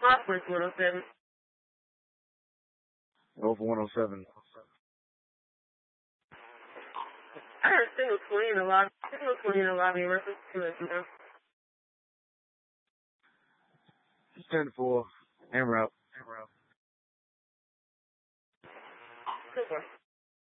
First 107. Over 107. I heard single 20 in the lobby. Single 20 in the lobby in reference to it, you know. 10-4. And route. Super.